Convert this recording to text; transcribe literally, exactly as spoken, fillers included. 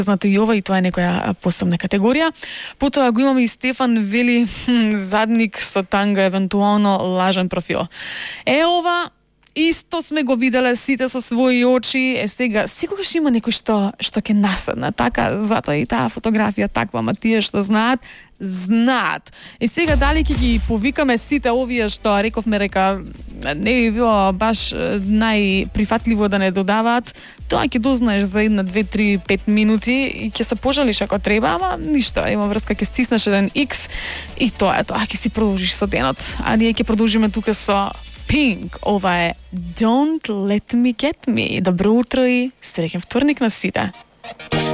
Знато и ова, и тоа е некоја посебна категорија. Потоа го имаме и Стефан вели хм, задник со танга, евентуално лажен профил. Е ова исто сме го виделе сите со своји очи. Е сега, секогаш има некој што што ќе наседне. Така, затоа и таа фотографија таква, ама тие што знаат, знаат. И сега дали ќе ги повикаме сите овие што рековме, река, не би било баш најприфатливо да не додаваат, тоа ќе дознаеш за една, две, три, пет минути и ќе се пожалиш ако треба, ама ништо, има врска, ќе стиснеш еден X и тоа е тоа, ќе си продолжиш со денот. А ние ќе продолжиме тука со Pink. Ова е Don't Let Me Get Me. Добро утро и среќен вторник на сите.